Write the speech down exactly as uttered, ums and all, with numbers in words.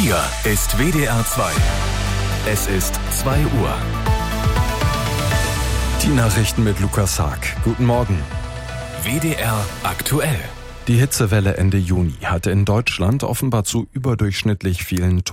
Hier ist W D R zwei. Es ist zwei Uhr. Die Nachrichten mit Lukas Haag. Guten Morgen. W D R aktuell. Die Hitzewelle Ende Juni hatte in Deutschland offenbar zu überdurchschnittlich vielen